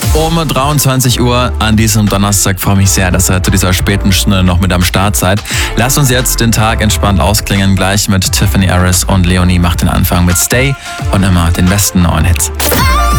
um 23 Uhr an diesem Donnerstag. Freue mich sehr, dass ihr zu dieser späten Stunde noch mit am Start seid. Lasst uns jetzt den Tag entspannt ausklingen. Gleich mit Tiffany Harris und Leonie macht den Anfang mit Stay und immer den besten neuen Hits.